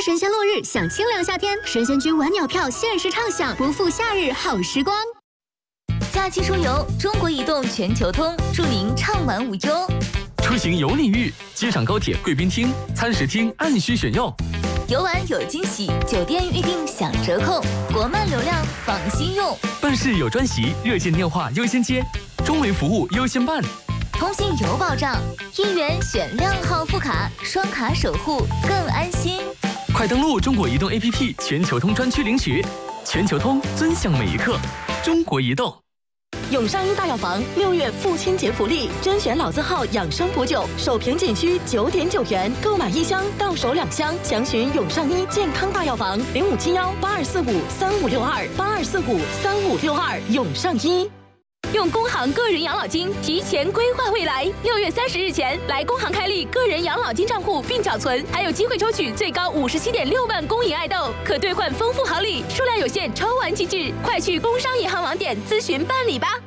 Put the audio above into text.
神仙落日享清凉夏天，神仙居晚鸟票限时畅享，不负夏日好时光。 假期出游，中国移动全球通，祝您畅玩无忧。 出行有礼遇，机场高铁贵宾厅、餐食厅按需选用。 游玩有惊喜，酒店预订享折扣，国漫流量放心用。 办事有专席，热线电话优先接，中维服务优先办。 通信有保障，1元选2号副卡，双卡守护更安心。 快登录中国移动 APP 全球通专区领取，全球通尊享每一刻。中国移动。 永上一大药房6月父亲节福利，甄选老字号养生补酒，首瓶仅需9.9元，购买1箱到手2箱。详询永上一健康大药房057182453282453562永上一。 用工行个人养老金提前规划未来，6月30日前来工行开立个人养老金账户并缴存，还有机会抽取最高57.6万公银爱豆，可兑换丰富好礼，数量有限，抽完即止，快去工商银行网点咨询办理吧。